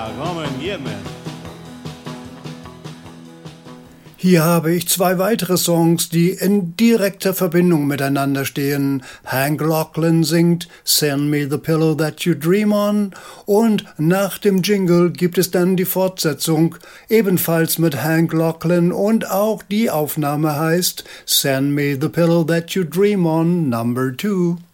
Come on, yeah, man. Hier habe ich zwei weitere Songs, die in direkter Verbindung miteinander stehen. Hank Locklin singt Send Me the Pillow That You Dream On und nach dem Jingle gibt es dann die Fortsetzung, ebenfalls mit Hank Locklin und auch die Aufnahme heißt Send Me the Pillow That You Dream On Number 2.